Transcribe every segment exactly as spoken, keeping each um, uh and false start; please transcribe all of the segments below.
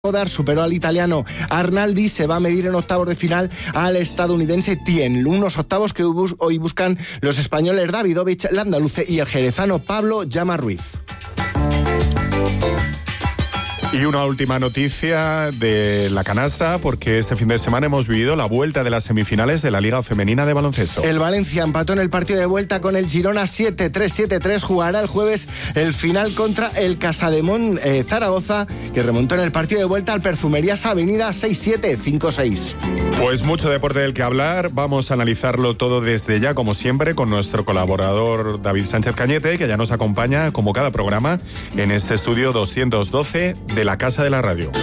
Podar superó al italiano Arnaldi, se va a medir en octavos de final al estadounidense Tien. Unos octavos que hoy buscan los españoles Davidovich, el andaluce y el jerezano Pablo Llama Ruiz. Y una última noticia de la canasta, porque este fin de semana hemos vivido la vuelta de las semifinales de la Liga Femenina de Baloncesto. El Valencia empató en el partido de vuelta con el Girona siete tres siete tres. Jugará el jueves el final contra el Casademón eh, Zaragoza, que remontó en el partido de vuelta al Perfumerías Avenida seis siete cinco seis. Pues mucho deporte del que hablar. Vamos a analizarlo todo desde ya, como siempre, con nuestro colaborador David Sánchez Cañete, que ya nos acompaña, como cada programa, en este estudio doscientos doce de la Casa de la Radio.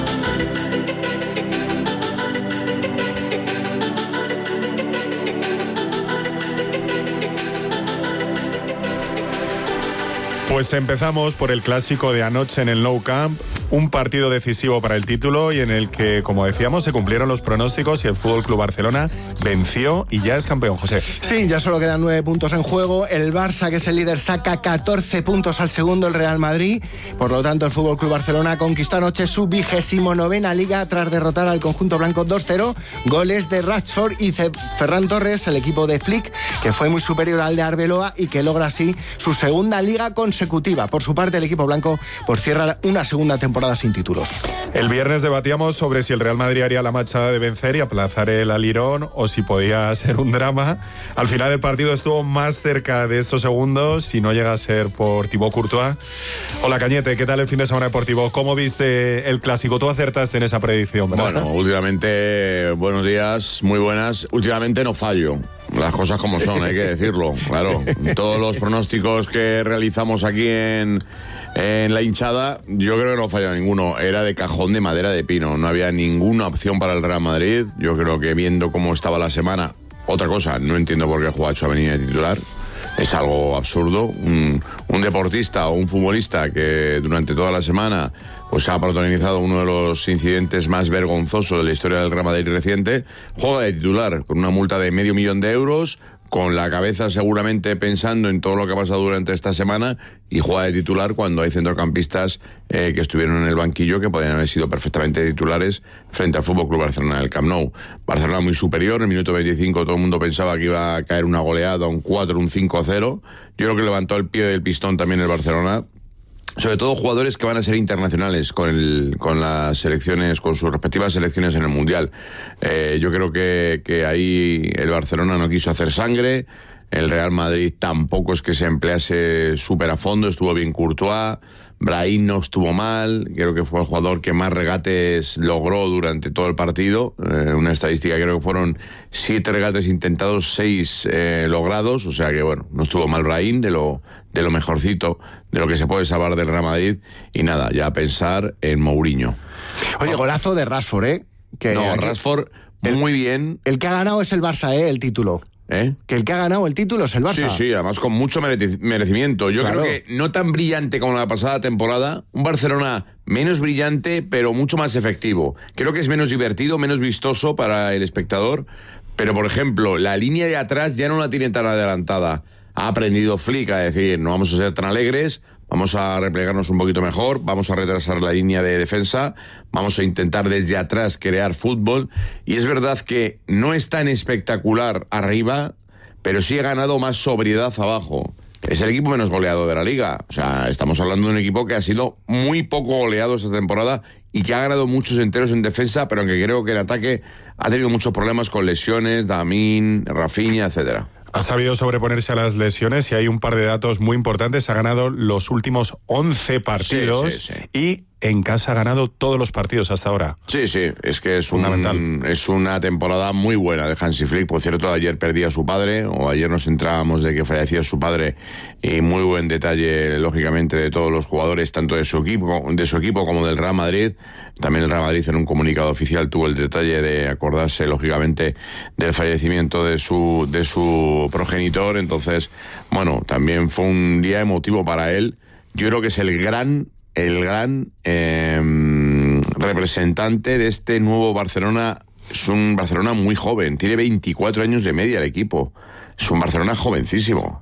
Pues empezamos por el clásico de anoche en el Nou Camp, un partido decisivo para el título y en el que, como decíamos, se cumplieron los pronósticos y el Fútbol Club Barcelona venció y ya es campeón, José. Sí, ya solo quedan nueve puntos en juego. El Barça, que es el líder, saca catorce puntos al segundo, el Real Madrid. Por lo tanto, el Fútbol Club Barcelona conquistó anoche su vigésimo novena liga tras derrotar al conjunto blanco dos cero. Goles de Rashford y Ferran Torres, el equipo de Flick, que fue muy superior al de Arbeloa y que logra así su segunda liga consecutiva. Por su parte, el equipo blanco pues cierra una segunda temporada sin títulos. El viernes debatíamos sobre si el Real Madrid haría la machada de vencer y aplazar el alirón o si podía ser un drama. Al final el partido estuvo más cerca de estos segundos y no llega a ser por Thibaut Courtois. Hola Cañete, ¿qué tal el fin de semana deportivo? ¿Cómo viste el clásico? Tú acertaste en esa predicción, ¿verdad? Bueno, últimamente, buenos días, muy buenas. Últimamente no fallo. Las cosas como son, hay que decirlo, claro. Todos los pronósticos que realizamos aquí en, en la hinchada, yo creo que no falló ninguno. Era de cajón de madera de pino. No había ninguna opción para el Real Madrid. Yo creo que viendo cómo estaba la semana, otra cosa, no entiendo por qué Juancho ha venido de titular. Es algo absurdo. Un, un deportista o un futbolista que durante toda la semana pues ha protagonizado uno de los incidentes más vergonzosos de la historia del Real Madrid reciente, juega de titular con una multa de medio millón de euros, con la cabeza seguramente pensando en todo lo que ha pasado durante esta semana, y juega de titular cuando hay centrocampistas eh, que estuvieron en el banquillo que podrían haber sido perfectamente titulares frente al F C Barcelona del Camp Nou. Barcelona muy superior, en el minuto veinticinco todo el mundo pensaba que iba a caer una goleada, un cuatro, un cinco a cero. Yo creo que levantó el pie del pistón también el Barcelona. Sobre todo jugadores que van a ser internacionales con el, con las selecciones, con sus respectivas selecciones en el Mundial. Eh, yo creo que, que ahí el Barcelona no quiso hacer sangre. El Real Madrid tampoco es que se emplease súper a fondo. Estuvo bien Courtois. Brahim no estuvo mal. Creo que fue el jugador que más regates logró durante todo el partido. Eh, una estadística, creo que fueron siete regates intentados, seis eh, logrados. O sea que, bueno, no estuvo mal Brahim, de lo, de lo mejorcito, de lo que se puede salvar del Real Madrid. Y nada, ya a pensar en Mourinho. Oye, golazo de Rashford, ¿eh? Que no, aquí, Rashford, muy el, bien. El que ha ganado es el Barça, ¿eh? El título. ¿Eh? Que el que ha ganado el título es el Barça. Sí, sí, además con mucho mereci- merecimiento. Yo claro. creo que no tan brillante como la pasada temporada, un Barcelona menos brillante, pero mucho más efectivo. Creo que es menos divertido, menos vistoso para el espectador, pero por ejemplo, la línea de atrás ya no la tiene tan adelantada. Ha aprendido Flick a decir, no vamos a ser tan alegres, vamos a replegarnos un poquito mejor, vamos a retrasar la línea de defensa, vamos a intentar desde atrás crear fútbol. Y es verdad que no es tan espectacular arriba, pero sí ha ganado más sobriedad abajo. Es el equipo menos goleado de la liga. O sea, estamos hablando de un equipo que ha sido muy poco goleado esta temporada y que ha ganado muchos enteros en defensa, pero aunque creo que en ataque ha tenido muchos problemas con lesiones, Damín, Rafinha, etcétera. Ha sabido sobreponerse a las lesiones y hay un par de datos muy importantes. Ha ganado los últimos once partidos sí, sí, sí. y en casa ha ganado todos los partidos hasta ahora. Sí, sí, es que es, fundamental. Un, es una temporada muy buena de Hansi Flick. Por cierto, ayer perdía a su padre, o ayer nos enterábamos de que fallecía su padre, y muy buen detalle, lógicamente, de todos los jugadores, tanto de su equipo, de su equipo como del Real Madrid. También el Real Madrid, en un comunicado oficial, tuvo el detalle de acordarse, lógicamente, del fallecimiento de su, de su progenitor. Entonces, bueno, también fue un día emotivo para él. Yo creo que es el gran... el gran eh, representante de este nuevo Barcelona. Es un Barcelona muy joven, tiene veinticuatro años de media el equipo. Es un Barcelona jovencísimo.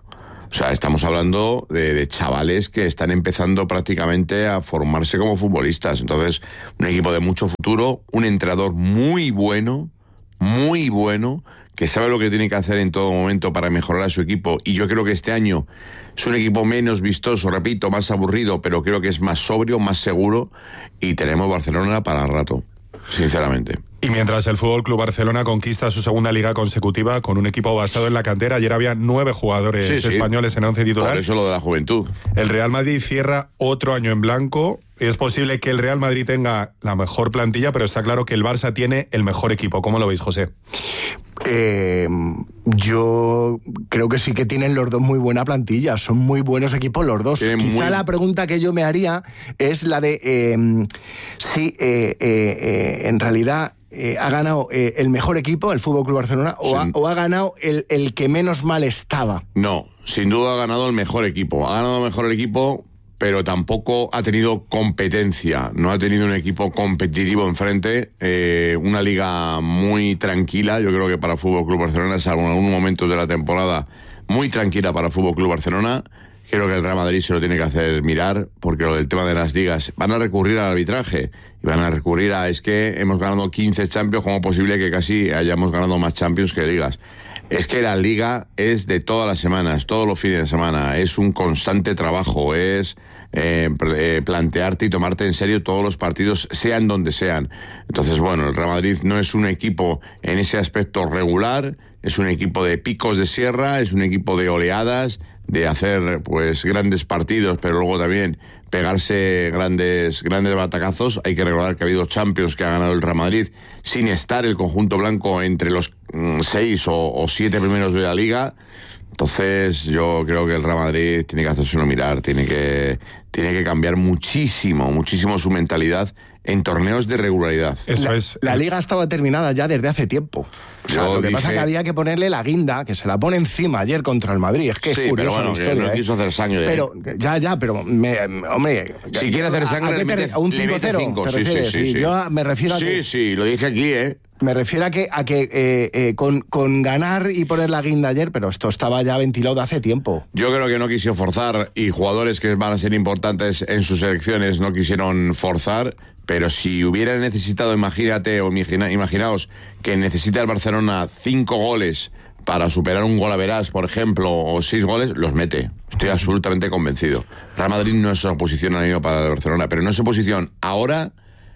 O sea, estamos hablando de, de chavales que están empezando prácticamente a formarse como futbolistas. Entonces, un equipo de mucho futuro, un entrenador muy bueno, muy bueno, que sabe lo que tiene que hacer en todo momento para mejorar a su equipo. Y yo creo que este año es un equipo menos vistoso, repito, más aburrido, pero creo que es más sobrio, más seguro. Y tenemos Barcelona para el rato, sinceramente. Y mientras el F C Barcelona conquista su segunda liga consecutiva con un equipo basado en la cantera, ayer había nueve jugadores sí, sí. españoles en once titular. Por eso lo de la juventud. El Real Madrid cierra otro año en blanco. Es posible que el Real Madrid tenga la mejor plantilla, pero está claro que el Barça tiene el mejor equipo. ¿Cómo lo veis, José? Eh, yo creo que sí que tienen los dos muy buena plantilla. Son muy buenos equipos los dos. Tienen Quizá muy... la pregunta que yo me haría es la de eh, si eh, eh, eh, en realidad Eh, ha ganado eh, el mejor equipo, el F C Barcelona, o, ha, o ha ganado el, el que menos mal estaba. No, sin duda ha ganado el mejor equipo. Ha ganado mejor el equipo, pero tampoco ha tenido competencia. No ha tenido un equipo competitivo enfrente. Eh, una liga muy tranquila. Yo creo que para el F C Barcelona, salvo en algunos momentos de la temporada, muy tranquila para el F C Barcelona. Creo que el Real Madrid se lo tiene que hacer mirar, porque lo del tema de las ligas, van a recurrir al arbitraje y van a recurrir a, es que hemos ganado quince Champions, ¿cómo es posible que casi hayamos ganado más Champions que ligas? Es que la liga es de todas las semanas, todos los fines de semana, es un constante trabajo, es eh, eh, plantearte y tomarte en serio todos los partidos, sean donde sean. Entonces, bueno, el Real Madrid no es un equipo en ese aspecto regular, es un equipo de picos de sierra, es un equipo de oleadas, de hacer pues grandes partidos, pero luego también pegarse grandes grandes batacazos. Hay que recordar que ha habido Champions que ha ganado el Real Madrid sin estar el conjunto blanco entre los mm, seis o, o siete primeros de la liga. Entonces yo creo que el Real Madrid tiene que hacérselo mirar, tiene que, tiene que cambiar muchísimo, muchísimo su mentalidad en torneos de regularidad. Eso la, es. La liga estaba terminada ya desde hace tiempo. O sea, lo que dije... pasa es que había que ponerle la guinda, que se la pone encima ayer contra el Madrid. Es que sí, es curiosa pero bueno, la historia. Que no ¿eh? quiso hacer sangre. Pero, ya, ya, pero, me, hombre... Si quiere hacer sangre, ¿a, a, le mete, a un cinco cero? ¿Te sí, refieres? Sí, sí, sí. Yo me refiero a sí, que... Sí, sí, lo dije aquí, ¿eh? Me refiero a que, a que eh, eh, con, con ganar y poner la guinda ayer, pero esto estaba ya ventilado de hace tiempo. Yo creo que no quiso forzar, y jugadores que van a ser importantes en sus selecciones no quisieron forzar, pero si hubiera necesitado, imagínate, o imagina, imaginaos que necesita el Barcelona cinco goles para superar un gol a verás, por ejemplo, o seis goles, los mete. Estoy absolutamente convencido. Real Madrid no es una posición ahora mismo para el Barcelona, pero no es una posición ahora,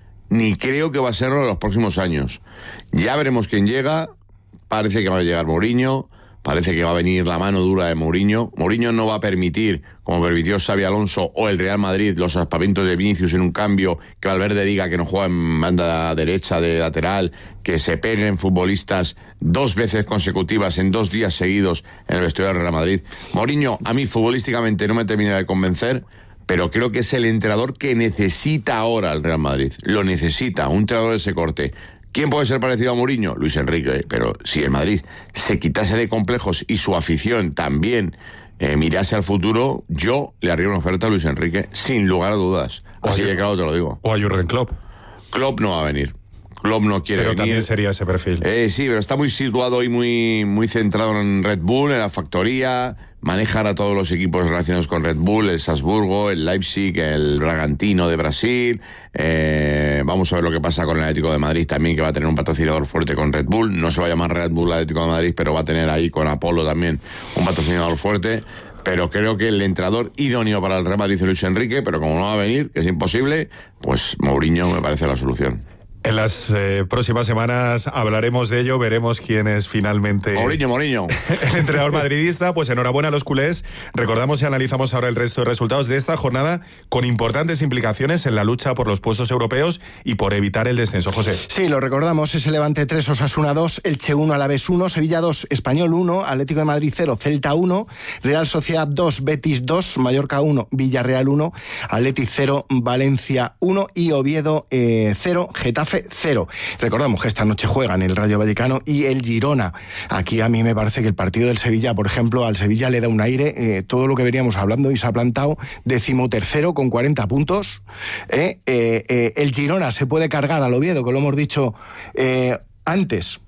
ni creo que va a serlo en los próximos años. Ya veremos quién llega. Parece que va a llegar Mourinho. Parece que va a venir la mano dura de Mourinho. Mourinho no va a permitir, como permitió Xabi Alonso o el Real Madrid, los aspavientos de Vinicius en un cambio, que Valverde diga que no juega en banda derecha de lateral, que se peguen futbolistas dos veces consecutivas en dos días seguidos en el vestuario del Real Madrid. Mourinho, a mí futbolísticamente no me termina de convencer, pero creo que es el entrenador que necesita ahora el Real Madrid. Lo necesita, un entrenador de ese corte. ¿Quién puede ser parecido a Mourinho? Luis Enrique. Pero si el Madrid se quitase de complejos y su afición también eh, mirase al futuro, yo le haría una oferta a Luis Enrique, sin lugar a dudas. Así de claro te lo digo. O a Jürgen Klopp. Klopp no va a venir. Klopp no quiere pero venir. También sería ese perfil. Eh, sí, pero está muy situado y muy, muy centrado en Red Bull, en la factoría. Manejar a todos los equipos relacionados con Red Bull, el Salzburgo, el Leipzig, el Bragantino de Brasil. Eh, vamos a ver lo que pasa con el Atlético de Madrid también, que va a tener un patrocinador fuerte con Red Bull. No se va a llamar Red Bull Atlético de Madrid, pero va a tener ahí con Apolo también un patrocinador fuerte. Pero creo que el entrenador idóneo para el Real Madrid es Luis Enrique, pero como no va a venir, que es imposible, pues Mourinho me parece la solución. En las eh, próximas semanas hablaremos de ello, veremos quién es finalmente Mourinho, Mourinho. el entrenador madridista. Pues enhorabuena a los culés. Recordamos y analizamos ahora el resto de resultados de esta jornada con importantes implicaciones en la lucha por los puestos europeos y por evitar el descenso. José. Sí, lo recordamos, ese Levante tres, Osasuna dos, Elche uno, Alavés uno, Sevilla dos, Español uno, Atlético de Madrid cero, Celta uno, Real Sociedad dos, Betis dos, Mallorca uno, Villarreal uno, Atleti cero, Valencia uno y Oviedo eh, cero, Getafe cero. Recordamos que esta noche juegan el Rayo Vallecano y el Girona. Aquí a mí me parece que el partido del Sevilla, por ejemplo, al Sevilla le da un aire, eh, todo lo que veníamos hablando, y se ha plantado decimotercero con cuarenta puntos. Eh, eh, eh, el Girona se puede cargar al Oviedo, que lo hemos dicho eh, antes.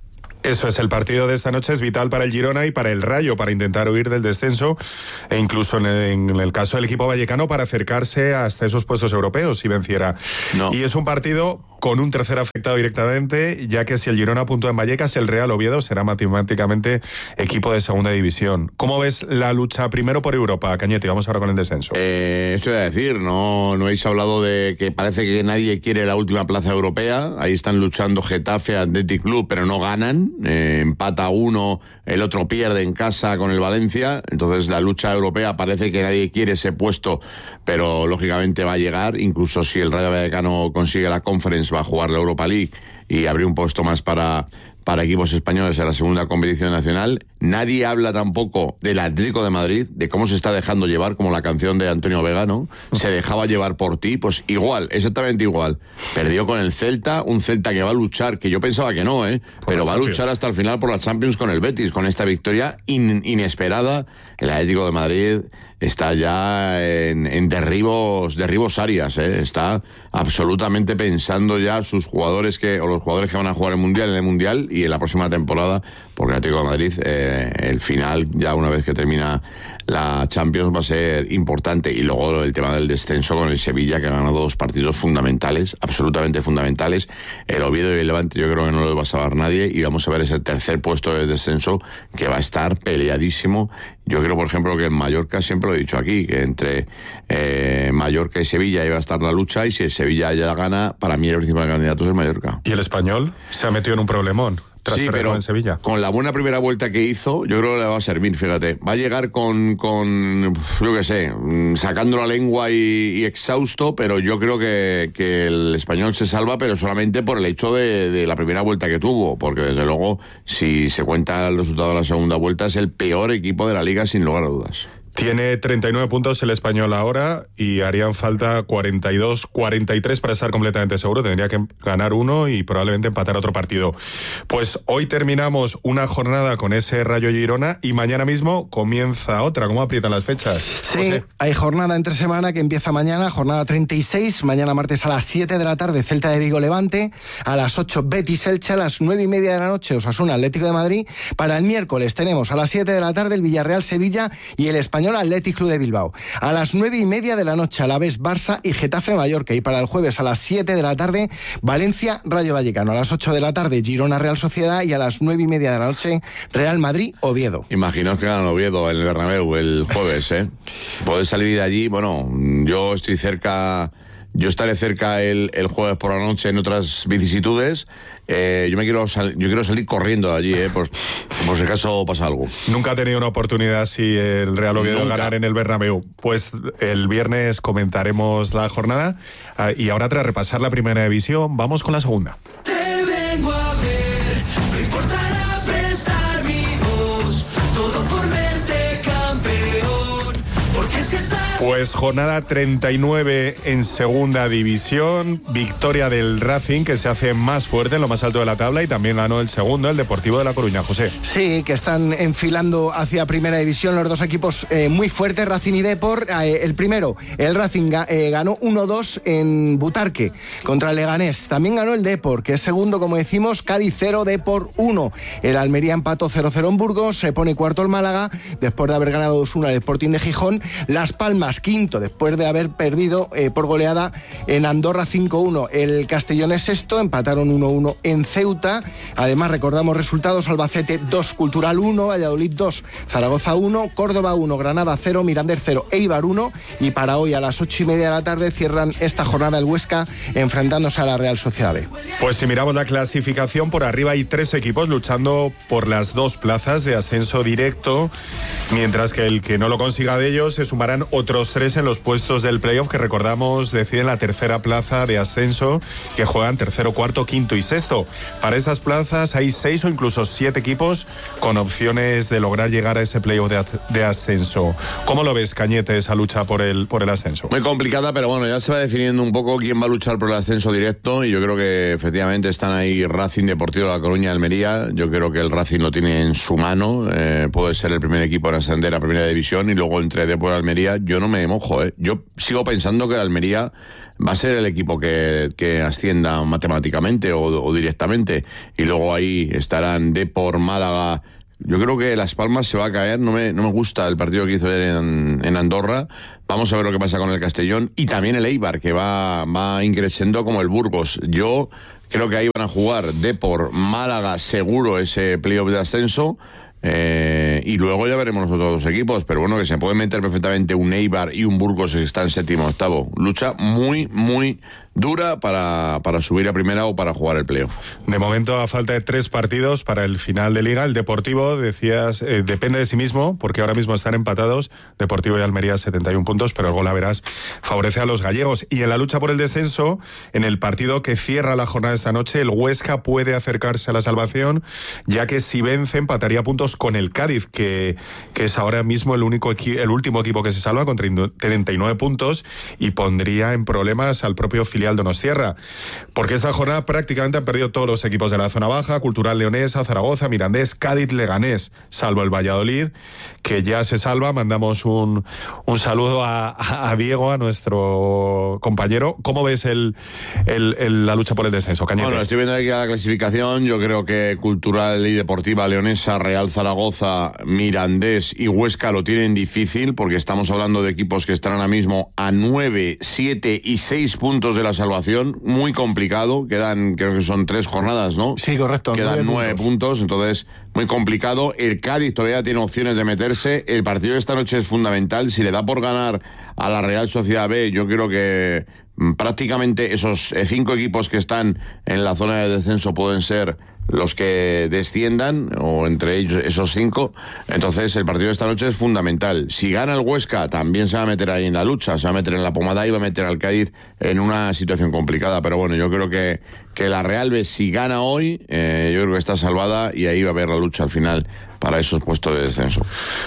Eso es, el partido de esta noche es vital para el Girona y para el Rayo, para intentar huir del descenso e incluso en el, en el caso del equipo vallecano para acercarse hasta esos puestos europeos si venciera. No. Y es un partido con un tercer afectado directamente, ya que si el Girona puntúa en Vallecas, el Real Oviedo será matemáticamente equipo de segunda división. ¿Cómo ves la lucha primero por Europa, Cañete? Vamos ahora con el descenso. Eh, esto iba a decir, no, no habéis hablado de que parece que nadie quiere la última plaza europea. Ahí están luchando Getafe, Athletic Club, pero no ganan. Eh, empata uno, el otro pierde en casa con el Valencia. Entonces la lucha europea parece que nadie quiere ese puesto, pero lógicamente va a llegar. Incluso si el Rayo Vallecano consigue la Conference, va a jugar la Europa League y abrir un puesto más para, para equipos españoles en la segunda competición nacional. Nadie habla tampoco del Atlético de Madrid, de cómo se está dejando llevar, como la canción de Antonio Vega, ¿no? Se dejaba llevar por ti, pues igual, exactamente igual. Perdió con el Celta, un Celta que va a luchar, que yo pensaba que no, ¿eh? Pero va a luchar hasta el final por la Champions con el Betis, con esta victoria in, inesperada. El Atlético de Madrid está ya en, en derribos, derribos áreas, ¿eh? Está absolutamente pensando ya sus jugadores que, o los jugadores que van a jugar el Mundial, en el Mundial y en la próxima temporada, porque el Atlético de Madrid, eh, el final, ya una vez que termina la Champions, va a ser importante. Y luego el tema del descenso con el Sevilla, que ha ganado dos partidos fundamentales, absolutamente fundamentales. El Oviedo y el Levante yo creo que no lo va a saber nadie, y vamos a ver ese tercer puesto de descenso que va a estar peleadísimo. Yo creo, por ejemplo, que en Mallorca, siempre lo he dicho aquí, que entre eh, Mallorca y Sevilla iba a estar la lucha, y si el Sevilla ya la gana, para mí el principal candidato es el Mallorca. ¿Y el Español se ha metido en un problemón? Sí, pero en Sevilla. Con la buena primera vuelta que hizo, yo creo que le va a servir, fíjate. Va a llegar con, con yo qué sé, sacando la lengua y, y exhausto, pero yo creo que, que el Español se salva, pero solamente por el hecho de, de la primera vuelta que tuvo, porque desde luego, si se cuenta el resultado de la segunda vuelta, es el peor equipo de la Liga, sin lugar a dudas. Tiene treinta y nueve puntos el Español ahora y harían falta cuarenta y dos, cuarenta y tres para estar completamente seguro. Tendría que ganar uno y probablemente empatar otro partido. Pues hoy terminamos una jornada con ese Rayo Girona y mañana mismo comienza otra. ¿Cómo aprietan las fechas? Sí, José. Hay jornada entre semana que empieza mañana, jornada treinta y seis, mañana martes a las siete de la tarde Celta de Vigo Levante, a las ocho Betis Elche, a las nueve y media de la noche Osasuna Atlético de Madrid. Para el miércoles tenemos a las siete de la tarde el Villarreal Sevilla y el Español Athletic Club de Bilbao. A las nueve y media de la noche Alavés Barça y Getafe Mallorca. Y para el jueves a las siete de la tarde Valencia Rayo Vallecano. A las ocho de la tarde Girona Real Sociedad y a las nueve y media de la noche Real Madrid Oviedo. Imaginaos que ganan Oviedo en el Bernabéu el jueves, ¿eh? Podés salir de allí. Bueno, yo estoy cerca... Yo estaré cerca el, el jueves por la noche en otras vicisitudes. Eh, yo me quiero sal, yo quiero salir corriendo de allí, eh, por, por si acaso pasa algo. Nunca ha tenido una oportunidad si el Real Oviedo ganar en el Bernabéu. Pues el viernes comentaremos la jornada y ahora tras repasar la primera división vamos con la segunda. Te vengo a ver, no importará prestar mi voz, todo por verte campeón, porque si estás... Pues jornada treinta y nueve en segunda división, victoria del Racing que se hace más fuerte en lo más alto de la tabla y también ganó el segundo, el Deportivo de La Coruña, José. Sí, que están enfilando hacia primera división los dos equipos eh, muy fuertes, Racing y Depor. Eh, el primero, el Racing eh, ganó uno dos en Butarque contra el Leganés. También ganó el Depor, que es segundo, como decimos, Cádiz cero, Depor uno. El Almería empató cero cero en Burgos, se pone cuarto el Málaga, después de haber ganado dos uno al Sporting de Gijón. Las Palmas quinto, después de haber perdido eh, por goleada en Andorra cinco uno. El Castellón es sexto, empataron uno uno en Ceuta. Además, recordamos resultados: Albacete dos, Cultural uno, Valladolid dos, Zaragoza uno, Córdoba uno, Granada cero, Mirandés cero, Eibar uno. Y para hoy a las ocho y media de la tarde cierran esta jornada el Huesca enfrentándose a la Real Sociedad B. Pues si miramos la clasificación, por arriba hay tres equipos luchando por las dos plazas de ascenso directo, mientras que el que no lo consiga de ellos se sumarán otros tres en los puestos del playoff, que recordamos deciden la tercera plaza de ascenso, que juegan tercero, cuarto, quinto y sexto. Para estas plazas hay seis o incluso siete equipos con opciones de lograr llegar a ese playoff de, de ascenso. ¿Cómo lo ves, Cañete, esa lucha por el, por el ascenso? Muy complicada, pero bueno, ya se va definiendo un poco quién va a luchar por el ascenso directo, y yo creo que efectivamente están ahí Racing, Deportivo de La Coruña, Almería. Yo creo que el Racing lo tiene en su mano, eh, puede ser el primer equipo en ascender a primera división, y luego entre Deportivo y Almería yo no me me mojo, ¿eh? Yo sigo pensando que el Almería va a ser el equipo que, que ascienda matemáticamente o, o directamente. Y luego ahí estarán Depor, Málaga. Yo creo que Las Palmas se va a caer. No me, no me gusta el partido que hizo ayer en, en Andorra. Vamos a ver lo que pasa con el Castellón. Y también el Eibar, que va, va increciendo como el Burgos. Yo creo que ahí van a jugar Depor, Málaga, seguro ese playoff de ascenso. Eh, y luego ya veremos los otros dos equipos, pero bueno, que se puede meter perfectamente un Eibar y un Burgos que está en séptimo octavo. Lucha muy, muy dura para, para subir a primera o para jugar el playoff. De momento, a falta de tres partidos para el final de Liga, el Deportivo, decías, eh, depende de sí mismo, porque ahora mismo están empatados, Deportivo y Almería setenta y un puntos, pero el gol, a verás, favorece a los gallegos. Y en la lucha por el descenso, en el partido que cierra la jornada esta noche, el Huesca puede acercarse a la salvación, ya que si vence empataría puntos con el Cádiz, que, que es ahora mismo el único equi- el último equipo que se salva con treinta y nueve puntos, y pondría en problemas al propio filial Donostiarra, porque esta jornada prácticamente han perdido todos los equipos de la zona baja: Cultural Leonesa, Zaragoza, Mirandés, Cádiz, Leganés, salvo el Valladolid, que ya se salva. Mandamos un, un saludo a, a Diego, a nuestro compañero. ¿Cómo ves el, el, el, la lucha por el descenso, Cañete? Bueno, estoy viendo aquí la clasificación. Yo creo que Cultural y Deportiva Leonesa, Real Zaragoza, Mirandés y Huesca lo tienen difícil, porque estamos hablando de equipos que están ahora mismo a nueve, siete y seis puntos de la salvación. Muy complicado. Quedan, creo que son tres jornadas, ¿no? Sí, correcto. Quedan nueve puntos. puntos, entonces muy complicado. El Cádiz todavía tiene opciones de meterse. El partido de esta noche es fundamental. Si le da por ganar a la Real Sociedad B, yo creo que prácticamente esos cinco equipos que están en la zona de descenso pueden ser los que desciendan, o entre ellos esos cinco. Entonces el partido de esta noche es fundamental. Si gana el Huesca, también se va a meter ahí en la lucha, se va a meter en la pomada y va a meter al Cádiz en una situación complicada. Pero bueno, yo creo que, que la Real B, si gana hoy, eh, yo creo que está salvada, y ahí va a haber la lucha al final para esos puestos de descenso.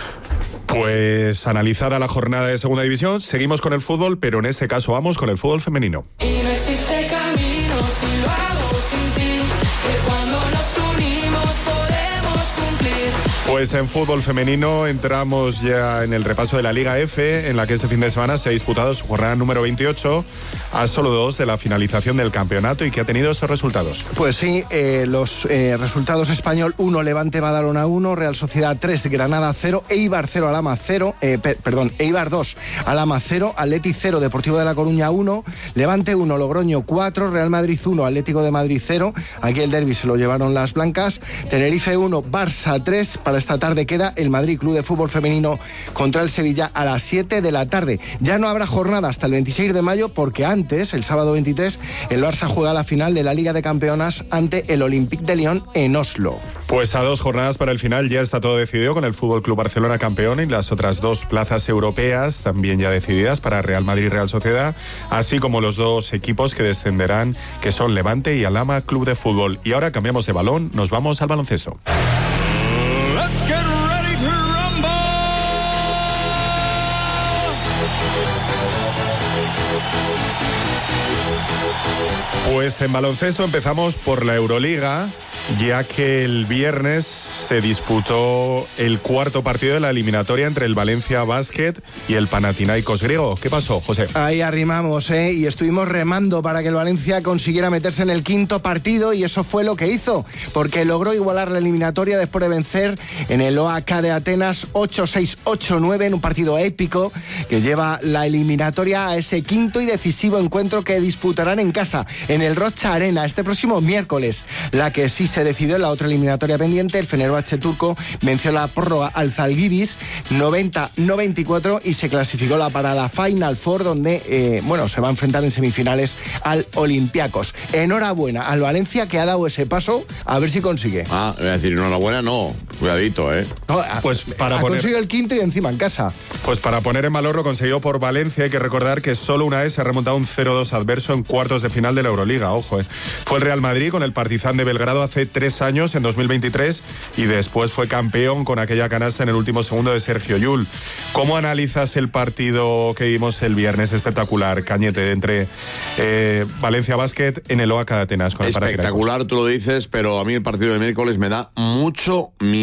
Pues analizada la jornada de Segunda División, seguimos con el fútbol, pero en este caso vamos con el fútbol femenino. Y no existe camino si lo hago sin ti, que cuando nos unimos podemos cumplir. Pues en fútbol femenino entramos ya en el repaso de la Liga F, en la que este fin de semana se ha disputado su jornada número veintiocho, a solo dos de la finalización del campeonato, y que ha tenido estos resultados. Pues sí, eh, los eh, resultados: Español uno, Levante Badalona uno, Real Sociedad tres, Granada cero, Eibar cero, Alhama cero, eh, per, perdón, Eibar dos, Alhama cero, Atleti cero, Deportivo de La Coruña uno, Levante uno, Logroño cuatro, Real Madrid uno, Atlético de Madrid cero, aquí el derbi se lo llevaron las blancas, Tenerife uno, Barça tres. Para esta tarde queda el Madrid Club de Fútbol Femenino contra el Sevilla a las siete de la tarde. Ya no habrá jornada hasta el veintiséis de mayo, porque antes, el sábado veintitrés, el Barça juega la final de la Liga de Campeonas ante el Olympique de Lyon en Oslo. Pues a dos jornadas para el final ya está todo decidido, con el Fútbol Club Barcelona campeón y las otras dos plazas europeas también ya decididas para Real Madrid y Real Sociedad, así como los dos equipos que descenderán, que son Levante y Alhama Club de Fútbol. Y ahora cambiamos de balón, nos vamos al baloncesto. Let's get ready to rumble. Pues en baloncesto empezamos por la Euroliga, ya que el viernes se disputó el cuarto partido de la eliminatoria entre el Valencia Basket y el Panathinaikos griego. ¿Qué pasó, José? Ahí arrimamos, ¿eh? Y estuvimos remando para que el Valencia consiguiera meterse en el quinto partido, y eso fue lo que hizo, porque logró igualar la eliminatoria después de vencer en el O A K de Atenas ocho seis, ocho nueve, en un partido épico que lleva la eliminatoria a ese quinto y decisivo encuentro que disputarán en casa, en el Rocha Arena, este próximo miércoles. La que sí se decidió en la otra eliminatoria pendiente, el Fenerbahce turco venció la prórroga al Zalgiris noventa a noventa y cuatro y se clasificó la para la Final Four, donde eh, bueno, se va a enfrentar en semifinales al Olympiacos. Enhorabuena al Valencia, que ha dado ese paso, a ver si consigue. Ah, voy a decir, enhorabuena, no, cuidadito, ¿eh? No, a, Pues para a poner- consigue el quinto y encima en casa. Pues para poner en valor lo conseguido por Valencia, hay que recordar que solo una vez se ha remontado un cero dos adverso en cuartos de final de la Euroliga, ojo, eh. Fue el Real Madrid con el Partizan de Belgrado hace tres años, en dos mil veintitrés, y después fue campeón con aquella canasta en el último segundo de Sergio Llull. ¿Cómo analizas el partido que vimos el viernes? Espectacular, Cañete, entre eh, Valencia Basket en el O A K de Atenas con el Panathinaikos. Espectacular, tú lo dices, pero a mí el partido de miércoles me da mucho miedo.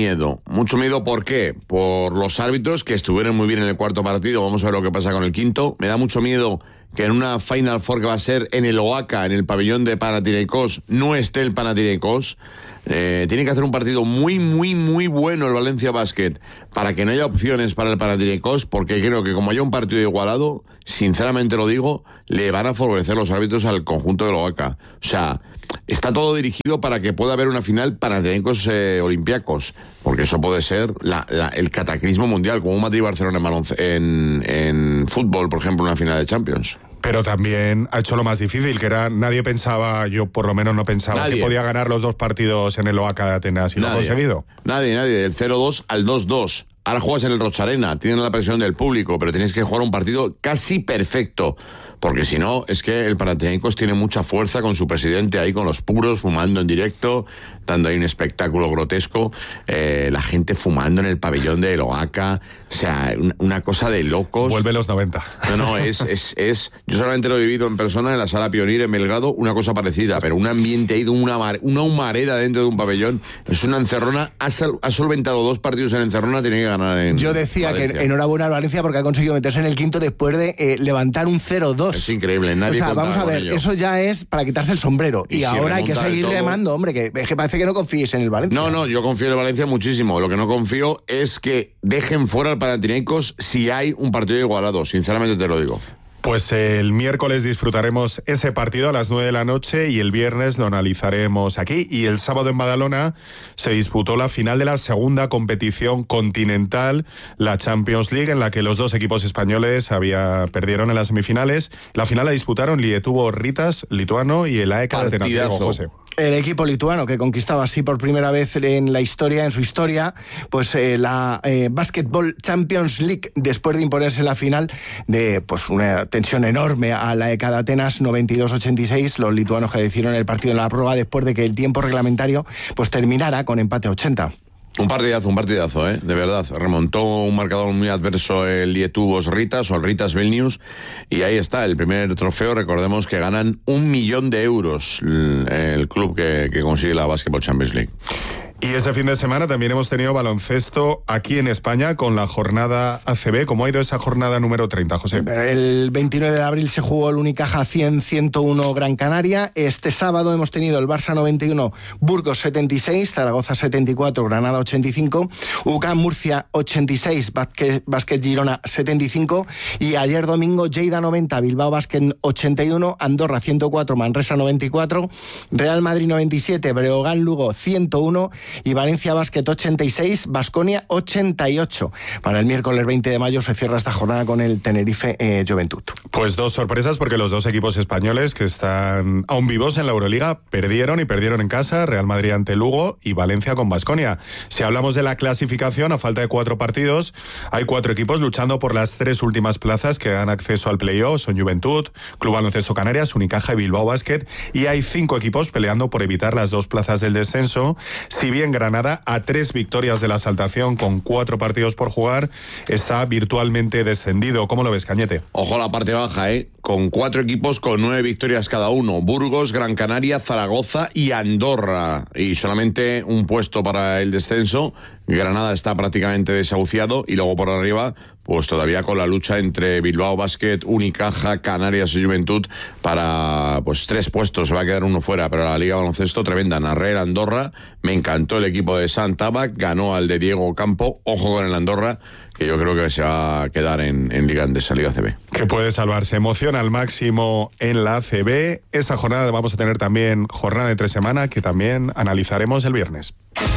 miedo. Mucho miedo, ¿por qué? Por los árbitros que estuvieron muy bien en el cuarto partido. Vamos a ver lo que pasa con el quinto. Me da mucho miedo que en una Final Four que va a ser en el Oaxaca, en el pabellón de Panathinaikos, no esté el Panathinaikos. Eh, tiene que hacer un partido muy, muy, muy bueno el Valencia Basket para que no haya opciones para el Panathinaikos, porque creo que como haya un partido igualado, sinceramente lo digo, le van a favorecer los árbitros al conjunto del Oaxaca. O sea, está todo dirigido para que pueda haber una final Panathinaikos eh, Olympiacos, porque eso puede ser la, la, el cataclismo mundial, como un Madrid-Barcelona en, balonce- en, en fútbol, por ejemplo, una final de Champions. Pero también ha hecho lo más difícil, que era, nadie pensaba, yo por lo menos no pensaba Nadie. que podía ganar los dos partidos en el Oaxaca de Atenas, y lo ha Nadie. conseguido. Nadie, nadie, del cero dos al dos dos. Ahora juegas en el Rocharena, tienes la presión del público, pero tienes que jugar un partido casi perfecto, porque si no, es que el Panathinaikos tiene mucha fuerza con su presidente ahí, con los puros, fumando en directo, dando ahí un espectáculo grotesco, eh, la gente fumando en el pabellón de Oaxaca, o sea, una, una cosa de locos. Vuelve los noventa. No, no, es, es, es, yo solamente lo he vivido en persona en la Sala Pionir en Belgrado, una cosa parecida, pero un ambiente ahí de una, mar, una humareda dentro de un pabellón, es una encerrona, ha, sal, ha solventado dos partidos en encerrona, tiene que ganar en Yo decía Valencia. que enhorabuena al Valencia porque ha conseguido meterse en el quinto después de eh, levantar un cero dos. Es increíble, nadie O sea, contaba vamos a con ver, ello. eso ya es para quitarse el sombrero. Y Y, si ahora hay que remonta del seguir todo- remando, hombre, que, es que parece que no confíes en el Valencia. No, no, yo confío en el Valencia muchísimo. Lo que no confío es que dejen fuera al Panathinaikos si hay un partido igualado. Sinceramente te lo digo. Pues el miércoles disfrutaremos ese partido a las nueve de la noche y el viernes lo analizaremos aquí. Y el sábado en Badalona se disputó la final de la segunda competición continental, la Champions League, en la que los dos equipos españoles había, perdieron en las semifinales. La final la disputaron Lietuvo Ritas, lituano, y el A E K de Atenas, Partidazo. Diego José. El equipo lituano que conquistaba así por primera vez en la historia, en su historia, pues eh, la eh, Basketball Champions League, después de imponerse en la final de pues una tensión enorme a la E K de Atenas, noventa y dos ochenta y seis, los lituanos que decidieron el partido en la prórroga después de que el tiempo reglamentario pues terminara con empate a ochenta. Un partidazo, un partidazo, ¿eh? De verdad. Remontó un marcador muy adverso el Lietuvos Ritas o el Ritas Vilnius. Y ahí está, el primer trofeo. Recordemos que ganan un millón de euros el, el club que, que consigue la Basketball Champions League. Y este fin de semana también hemos tenido baloncesto aquí en España con la jornada A C B. ¿Cómo ha ido esa jornada número treinta, José? El veintinueve de abril se jugó el Unicaja cien ciento uno Gran Canaria. Este sábado hemos tenido el Barça noventa y uno, Burgos setenta y seis, Zaragoza setenta y cuatro, Granada ochenta y cinco, U C A M Murcia ochenta y seis, Basket Girona setenta y cinco y ayer domingo Lleida noventa, Bilbao Basket ochenta y uno, Andorra ciento cuatro, Manresa noventa y cuatro, Real Madrid noventa y siete, Breogán Lugo ciento uno y Valencia Basket ochenta y seis, Baskonia ochenta y ocho. Para el miércoles veinte de mayo se cierra esta jornada con el Tenerife eh, Juventud. Pues dos sorpresas, porque los dos equipos españoles que están aún vivos en la Euroliga perdieron y perdieron en casa, Real Madrid ante Lugo y Valencia con Baskonia. Si hablamos de la clasificación, a falta de cuatro partidos, hay cuatro equipos luchando por las tres últimas plazas que dan acceso al playoff, son Juventud, Club Baloncesto Canarias, Unicaja y Bilbao Basket, y hay cinco equipos peleando por evitar las dos plazas del descenso. Si bien Granada, a tres victorias de la saltación con cuatro partidos por jugar, está virtualmente descendido. ¿Cómo lo ves, Cañete? Ojo a la parte baja, ¿eh? Con cuatro equipos con nueve victorias cada uno. Burgos, Gran Canaria, Zaragoza y Andorra. Y solamente un puesto para el descenso. Granada está prácticamente desahuciado. Y luego por arriba, pues todavía con la lucha entre Bilbao Basket, Unicaja, Canarias y Juventud para pues tres puestos. Se va a quedar uno fuera, pero la Liga Baloncesto tremenda. Narrer, Andorra. Me encantó el equipo de Santabac. Ganó al de Diego Campo. Ojo con el Andorra, que yo creo que se va a quedar en, en Liga Andesa, Liga A C B. Que puede salvarse. Emoción al máximo en la A C B. Esta jornada vamos a tener también jornada de tres semanas que también analizaremos el viernes.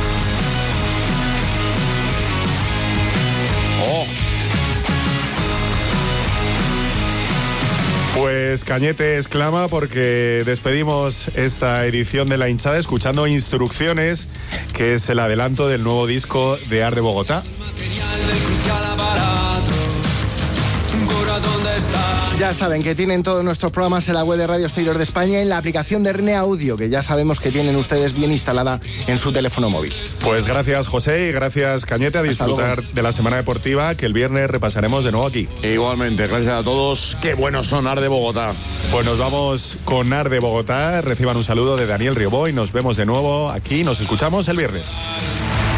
¡Oh! Pues Cañete exclama porque despedimos esta edición de La Hinchada escuchando Instrucciones, que es el adelanto del nuevo disco de Ar de Bogotá. Material del crucial aparato, un corazón de estaño. Ya saben que tienen todos nuestros programas en la web de Radio Exterior de España y en la aplicación de R N Audio, que ya sabemos que tienen ustedes bien instalada en su teléfono móvil. Pues gracias, José, y gracias, Cañete, a disfrutar de la semana deportiva, que el viernes repasaremos de nuevo aquí. E igualmente, gracias a todos. Qué buenos son Ar de Bogotá. Pues nos vamos con Ar de Bogotá. Reciban un saludo de Daniel Riobó y nos vemos de nuevo aquí. Nos escuchamos el viernes.